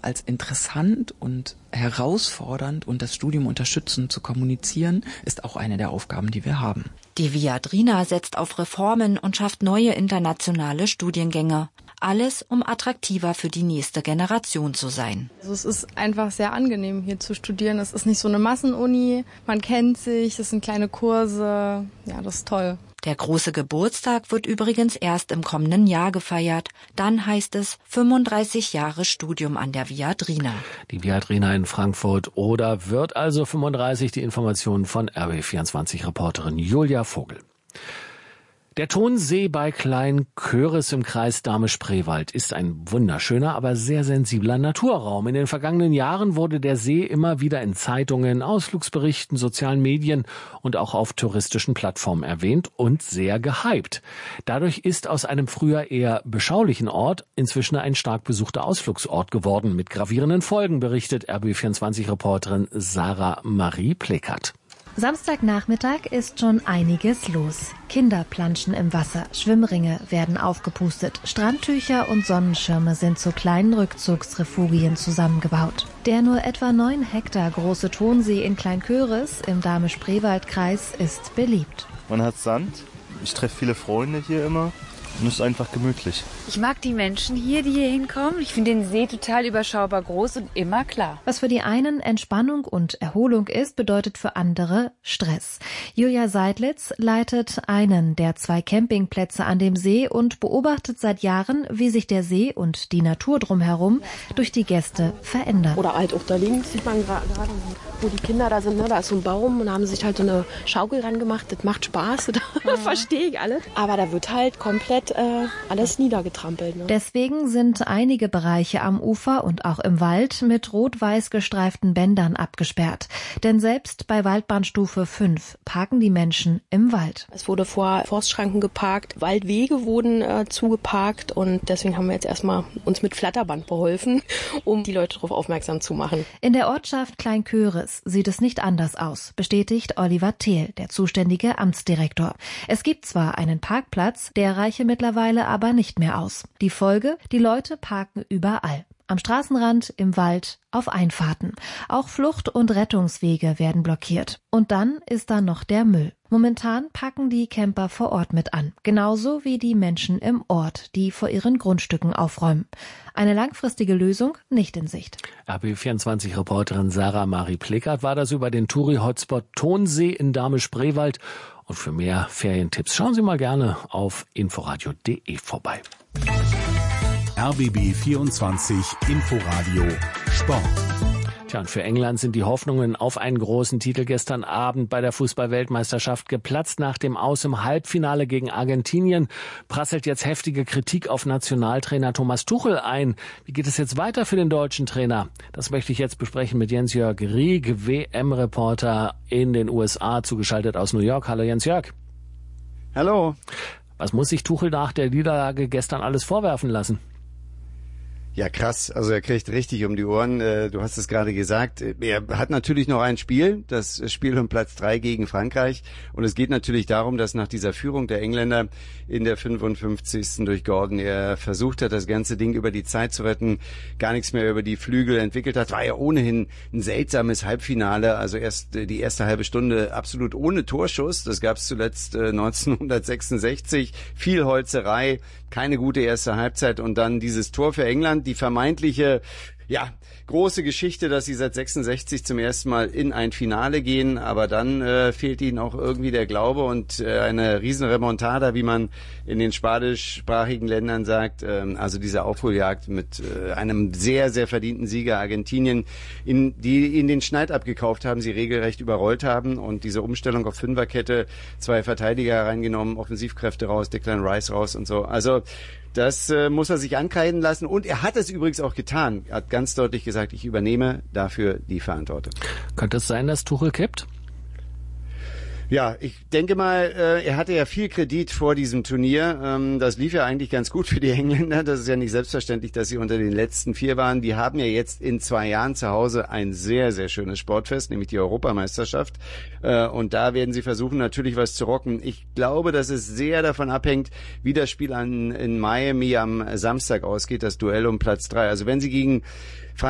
als interessant und herausfordernd und das Studium unterstützend zu kommunizieren, ist auch eine der Aufgaben, die wir haben. Die Viadrina setzt auf Reformen und schafft neue internationale Studiengänge. Alles, um attraktiver für die nächste Generation zu sein. Also es ist einfach sehr angenehm, hier zu studieren. Es ist nicht so eine Massenuni, man kennt sich, es sind kleine Kurse. Ja, das ist toll. Der große Geburtstag wird übrigens erst im kommenden Jahr gefeiert. Dann heißt es 35 Jahre Studium an der Viadrina. Die Viadrina in Frankfurt oder wird also 35, die Informationen von RBB24-Reporterin Julia Vogel. Der Tonsee bei Klein-Köris im Kreis Dahme-Spreewald ist ein wunderschöner, aber sehr sensibler Naturraum. In den vergangenen Jahren wurde der See immer wieder in Zeitungen, Ausflugsberichten, sozialen Medien und auch auf touristischen Plattformen erwähnt und sehr gehypt. Dadurch ist aus einem früher eher beschaulichen Ort inzwischen ein stark besuchter Ausflugsort geworden. Mit gravierenden Folgen berichtet RBB24-Reporterin Sarah Marie Pleckert. Samstagnachmittag ist schon einiges los. Kinder planschen im Wasser, Schwimmringe werden aufgepustet, Strandtücher und Sonnenschirme sind zu kleinen Rückzugsrefugien zusammengebaut. Der nur etwa 9 Hektar große Tonsee in Klein-Köris im Dahme-Spreewald-Kreis ist beliebt. Man hat Sand, ich treffe viele Freunde hier immer. Und es ist einfach gemütlich. Ich mag die Menschen hier, die hier hinkommen. Ich finde den See total überschaubar groß und immer klar. Was für die einen Entspannung und Erholung ist, bedeutet für andere Stress. Julia Seidlitz leitet einen der 2 Campingplätze an dem See und beobachtet seit Jahren, wie sich der See und die Natur drumherum durch die Gäste verändern. Oder halt auch da links sieht man gerade, wo die Kinder da sind, ne? Da ist so ein Baum und da haben sie sich halt so eine Schaukel ran gemacht. Das macht Spaß, das verstehe ich alles. Aber da wird halt komplett alles niedergetrampelt. Ne? Deswegen sind einige Bereiche am Ufer und auch im Wald mit rot-weiß gestreiften Bändern abgesperrt. Denn selbst bei Waldbahnstufe 5 parken die Menschen im Wald. Es wurde vor Forstschranken geparkt, Waldwege wurden zugeparkt und deswegen haben wir jetzt erstmal uns mit Flatterband beholfen, um die Leute darauf aufmerksam zu machen. In der Ortschaft Klein-Köris sieht es nicht anders aus, bestätigt Oliver Thiel, der zuständige Amtsdirektor. Es gibt zwar einen Parkplatz, der reiche mittlerweile aber nicht mehr aus. Die Folge? Die Leute parken überall. Am Straßenrand, im Wald, auf Einfahrten. Auch Flucht- und Rettungswege werden blockiert. Und dann ist da noch der Müll. Momentan packen die Camper vor Ort mit an. Genauso wie die Menschen im Ort, die vor ihren Grundstücken aufräumen. Eine langfristige Lösung nicht in Sicht. RBB24-Reporterin Sarah Marie Pleckert war das über den Touri-Hotspot Tonsee in Dahme-Spreewald. Und für mehr Ferientipps schauen Sie mal gerne auf inforadio.de vorbei. RBB 24 Inforadio Sport. Tja, und für England sind die Hoffnungen auf einen großen Titel gestern Abend bei der Fußball-Weltmeisterschaft geplatzt. Nach dem Aus im Halbfinale gegen Argentinien prasselt jetzt heftige Kritik auf Nationaltrainer Thomas Tuchel ein. Wie geht es jetzt weiter für den deutschen Trainer? Das möchte ich jetzt besprechen mit Jens-Jörg Rieck, WM-Reporter in den USA, zugeschaltet aus New York. Hallo Jens-Jörg. Hallo. Was muss sich Tuchel nach der Niederlage gestern alles vorwerfen lassen? Ja, krass. Also er kriegt richtig um die Ohren. Du hast es gerade gesagt. Er hat natürlich noch ein Spiel, das Spiel um Platz 3 gegen Frankreich. Und es geht natürlich darum, dass nach dieser Führung der Engländer in der 55. durch Gordon er versucht hat, das ganze Ding über die Zeit zu retten, gar nichts mehr über die Flügel entwickelt hat. War ja ohnehin ein seltsames Halbfinale. Also erst die erste halbe Stunde absolut ohne Torschuss. Das gab es zuletzt 1966. Viel Holzerei, keine gute erste Halbzeit und dann dieses Tor für England. Die vermeintliche, große Geschichte, dass sie seit 66 zum ersten Mal in ein Finale gehen, aber dann fehlt ihnen auch irgendwie der Glaube und eine riesen Remontada, wie man in den spanischsprachigen Ländern sagt, also diese Aufholjagd mit einem sehr, sehr verdienten Sieger Argentinien, die in den Schneid abgekauft haben, sie regelrecht überrollt haben und diese Umstellung auf Fünferkette, 2 Verteidiger reingenommen, Offensivkräfte raus, Declan Rice raus und so, also das muss er sich ankreiden lassen und er hat es übrigens auch getan. Er hat ganz deutlich gesagt, ich übernehme dafür die Verantwortung. Könnte es sein, dass Tuchel kippt? Ja, ich denke mal, er hatte ja viel Kredit vor diesem Turnier. Das lief ja eigentlich ganz gut für die Engländer. Das ist ja nicht selbstverständlich, dass sie unter den letzten 4 waren. Die haben ja jetzt in 2 Jahren zu Hause ein sehr, sehr schönes Sportfest, nämlich die Europameisterschaft. Und da werden sie versuchen, natürlich was zu rocken. Ich glaube, dass es sehr davon abhängt, wie das Spiel in Miami am Samstag ausgeht, das Duell um Platz 3. Also wenn sie gegen